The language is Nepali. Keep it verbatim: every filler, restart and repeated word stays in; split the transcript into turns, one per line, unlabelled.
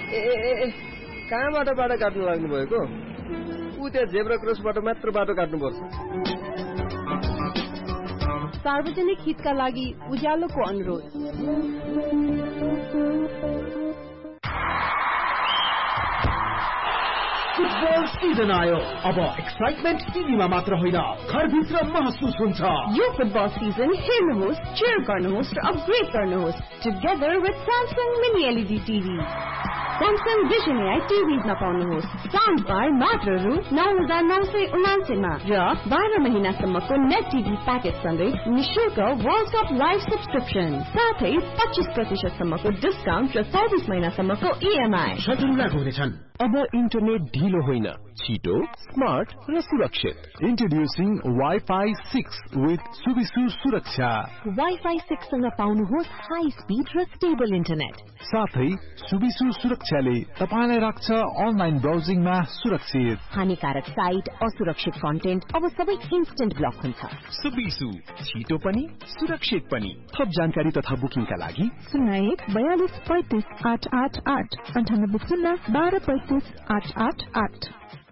ए ए कहाँबाट बाटो काट्नु लाग्नु भएको? उ त्यहाँ जेब्रा क्रसबाट मात्र बाटो काट्नुपर्छ।
सार्वजनिक हितका लागि उज्यालोको अनुरोध।
फुटबल सिजन आयो। अब एक्साइटमेन्ट टिभीमा मात्र होइन, घरभित्र महसुस हुन्छ।
यो फुटबल सिजन हेर्नुहोस्, चेयर गर्नुहोस् र अपग्रेड गर्नुहोस् together with Samsung mini LED TV. Samsung vision AI टिभीमा पाउनुहोस् साउन्ड बार मात्र रु नौ हजार नौ सय उनासीमा र बाह्र महिनासम्मको नेट टिभी प्याकेज सँगै निशुल्क वर्ल्ड कप लाइभ सब्सक्रिप्सन, साथै पच्चीस प्रतिशतसम्मको डिस्काउन्ट र चौबिस महिनासम्मको इएमआई
सजिलो लागू हुनेछन्।
अब इन्टरनेट ढिलो होइन, छिटो, स्मार्ट र सुरक्षित। Introducing wifi six with Subisu सुरक्षा।
वाइफाई सिक्स सँग पाउनुहोस् हाई स्पिड र स्टेबल इन्टरनेट।
साथै सुबिसु सुरक्षाले तपाईलाई राख्छ अनलाइन ब्राउजिङमा सुरक्षित।
हानिकारक साइट, असुरक्षित कन्टेन्ट अब सबै इन्स्टेन्ट ब्लक हुन्छ।
सुबिसु, छिटो पनि सुरक्षित पनि। थप जानकारी तथा बुकिङका लागि
शून्य एक बयालिस पैंतीस आठ आठ आठ अन्ठानब्बे शून्य बाह्र पैंतीस आठ आठ आठ।